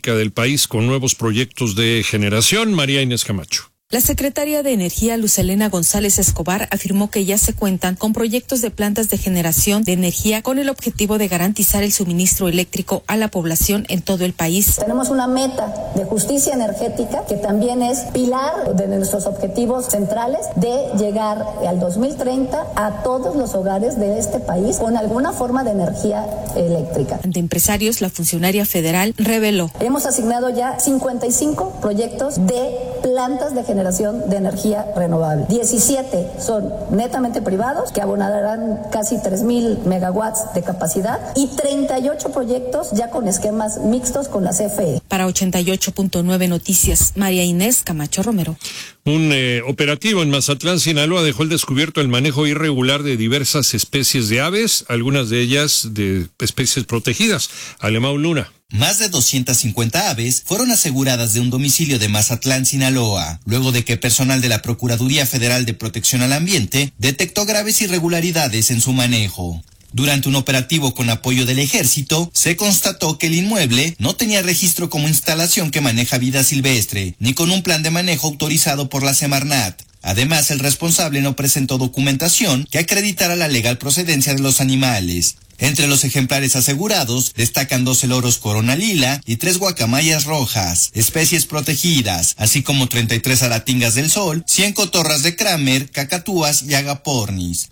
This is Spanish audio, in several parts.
eléctrica del país con nuevos proyectos de generación. María Inés Camacho. La secretaria de Energía, Luz Helena González Escobar, afirmó que ya se cuentan con proyectos de plantas de generación de energía con el objetivo de garantizar el suministro eléctrico a la población en todo el país. Tenemos una meta de justicia energética que también es pilar de nuestros objetivos centrales de llegar al 2030 a todos los hogares de este país con alguna forma de energía eléctrica. Ante empresarios, la funcionaria federal reveló: hemos asignado ya 55 proyectos de plantas de generación de energía renovable. 17 son netamente privados, que abonarán casi 3,000 megawatts de capacidad, y 38 proyectos ya con esquemas mixtos con la CFE. Para 88.9 Noticias, María Inés Camacho Romero. Un operativo en Mazatlán, Sinaloa, dejó al descubierto el manejo irregular de diversas especies de aves, algunas de ellas de especies protegidas. Alemão Luna. Más de 250 aves fueron aseguradas de un domicilio de Mazatlán, Sinaloa, luego de que personal de la Procuraduría Federal de Protección al Ambiente detectó graves irregularidades en su manejo. Durante un operativo con apoyo del Ejército, se constató que el inmueble no tenía registro como instalación que maneja vida silvestre, ni con un plan de manejo autorizado por la Semarnat. Además, el responsable no presentó documentación que acreditara la legal procedencia de los animales. Entre los ejemplares asegurados destacan 12 loros corona lila y 3 guacamayas rojas, especies protegidas, así como 33 aratingas del sol, 100 cotorras de Kramer, cacatúas y agapornis.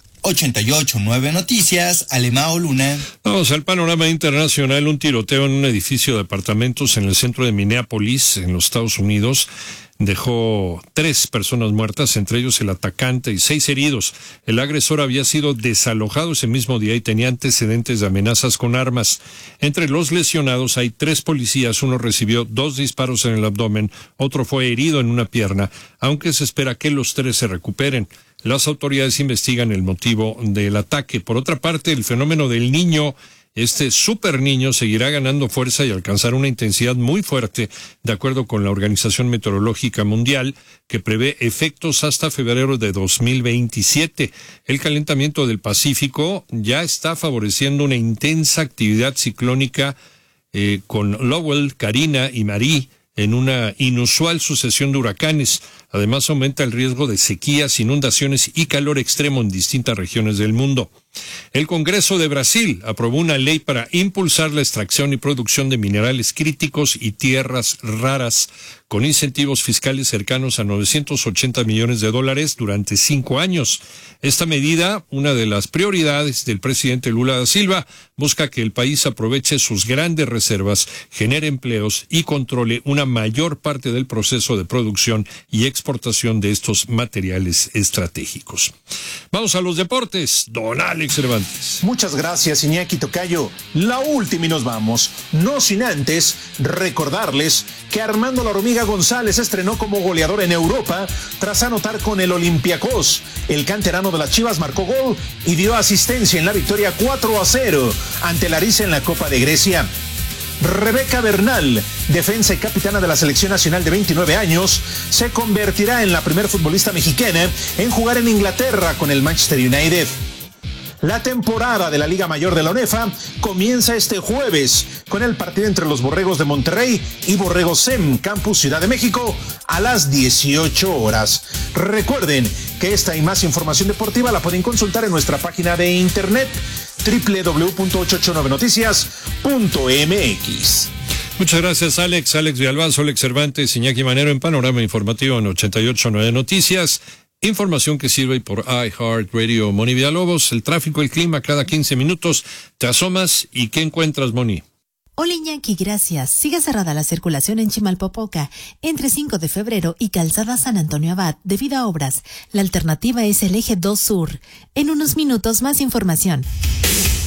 88.9 Noticias, Alemão Luna. Vamos al panorama internacional. Un tiroteo en un edificio de apartamentos en el centro de Minneapolis, en los Estados Unidos, dejó 3 personas muertas, entre ellos el atacante, y 6 heridos. El agresor había sido desalojado ese mismo día y tenía antecedentes de amenazas con armas. Entre los lesionados hay 3 policías, uno recibió 2 disparos en el abdomen, otro fue herido en una pierna, aunque se espera que los 3 se recuperen. Las autoridades investigan el motivo del ataque. Por otra parte, el fenómeno del Niño, este super niño, seguirá ganando fuerza y alcanzar una intensidad muy fuerte, de acuerdo con la Organización Meteorológica Mundial, que prevé efectos hasta febrero de 2027. El calentamiento del Pacífico ya está favoreciendo una intensa actividad ciclónica con Lowell, Karina y Marie en una inusual sucesión de huracanes. Además, aumenta el riesgo de sequías, inundaciones y calor extremo en distintas regiones del mundo. El Congreso de Brasil aprobó una ley para impulsar la extracción y producción de minerales críticos y tierras raras, con incentivos fiscales cercanos a $980 millones durante 5 años. Esta medida, una de las prioridades del presidente Lula da Silva, busca que el país aproveche sus grandes reservas, genere empleos y controle una mayor parte del proceso de producción y exportación de estos materiales estratégicos. Vamos a los deportes. Don Alex Cervantes. Muchas gracias, Iñaki Tocayo. La última y nos vamos. No sin antes recordarles que Armando La Hormiga González estrenó como goleador en Europa tras anotar con el Olympiacos. El canterano de las Chivas marcó gol y dio asistencia en la victoria 4-0 ante Larissa en la Copa de Grecia. Rebeca Bernal, defensa y capitana de la selección nacional de 29 años, se convertirá en la primer futbolista mexicana en jugar en Inglaterra con el Manchester United. La temporada de la Liga Mayor de la UNEFA comienza este jueves con el partido entre los Borregos de Monterrey y Borregos SEM, Campus Ciudad de México, a las 18 horas. Recuerden que esta y más información deportiva la pueden consultar en nuestra página de internet www.889noticias.mx. Muchas gracias, Alex. Alex Villalbazo, Alex Cervantes, Iñaki Manero en Panorama Informativo en 88.9 Noticias. Información que sirve por iHeartRadio. Moni Villalobos, el tráfico, el clima cada 15 minutos. Te asomas y ¿qué encuentras, Moni? Hola Iñaki, gracias. Sigue cerrada la circulación en Chimalpopoca entre 5 de febrero y Calzada San Antonio Abad debido a obras. La alternativa es el eje 2 Sur. En unos minutos más información.